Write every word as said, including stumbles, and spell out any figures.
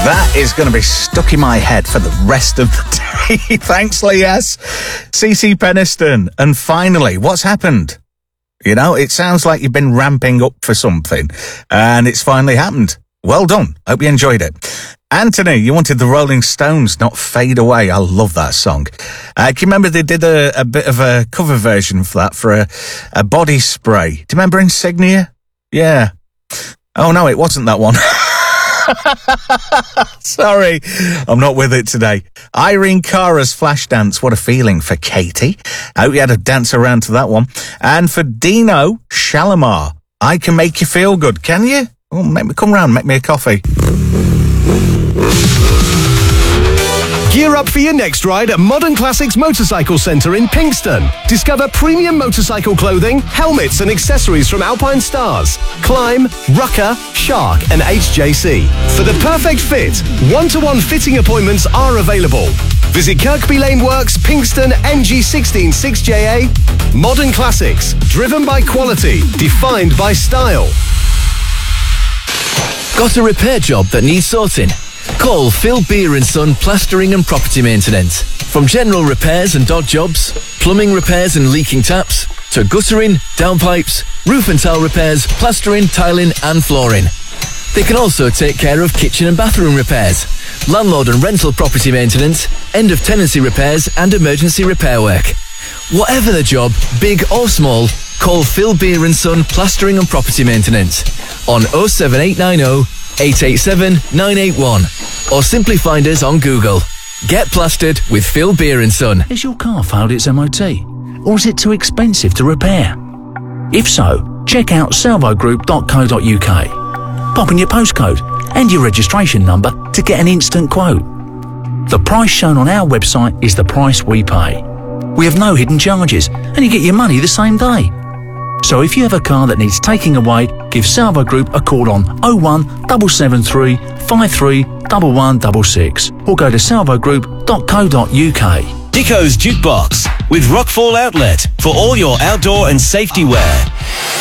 That is going to be stuck in my head for the rest of the day. Thanks, Lee S. C C Peniston. And finally, what's happened? You know, it sounds like you've been ramping up for something, and it's finally happened. Well done. Hope you enjoyed it. Anthony, you wanted the Rolling Stones, Not Fade Away. I love that song. Uh, can you remember they did a, a bit of a cover version for that for a, a body spray? Do you remember Insignia? Yeah. Oh, no, it wasn't that one. Sorry, I'm not with it today. Irene Cara's Flashdance, What a Feeling for Katie. I hope you had a dance around to that one. And for Dino, Shalimar, I Can Make You Feel Good. Can you? Oh, make me come round, make me a coffee. Gear up for your next ride at Modern Classics Motorcycle Centre in Pinkston. Discover premium motorcycle clothing, helmets and accessories from Alpine Stars, Climb, Rucker, Shark and H J C. For the perfect fit, one-to-one fitting appointments are available. Visit Kirkby Lane Works, Pinkston, N G one six six J A. Modern Classics, driven by quality, defined by style. Got a repair job that needs sorting? Call Phil Beer and Son Plastering and Property Maintenance. From general repairs and dog jobs, plumbing repairs and leaking taps, to guttering, downpipes, roof and tile repairs, plastering, tiling and flooring. They can also take care of kitchen and bathroom repairs, landlord and rental property maintenance, end of tenancy repairs and emergency repair work. Whatever the job, big or small, call Phil Beer and Son Plastering and Property Maintenance on oh seven eight nine oh, eight eight seven, nine eight one or simply find us on Google. Get plastered with Phil Beer and Son. Has your car failed its M O T? Or is it too expensive to repair? If so, check out salvo group dot co dot uk. Pop in your postcode and your registration number to get an instant quote. The price shown on our website is the price we pay. We have no hidden charges and you get your money the same day. So if you have a car that needs taking away, give Salvo Group a call on oh one seven seven three, five three one one six six or go to salvo group dot co dot uk. Dico's Jukebox with Rockfall Outlet for all your outdoor and safety wear.